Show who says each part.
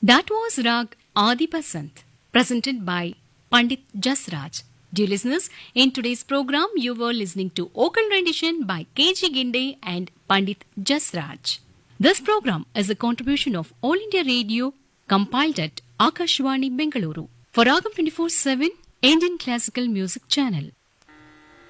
Speaker 1: That was Rag Adi Basant, presented by Pandit Jasraj. Dear listeners, in today's program, you were listening to vocal rendition by KG Ginde and Pandit Jasraj. This program is a contribution of All India Radio, compiled at Akashwani Bengaluru for Ragam 24/7 Indian Classical Music Channel.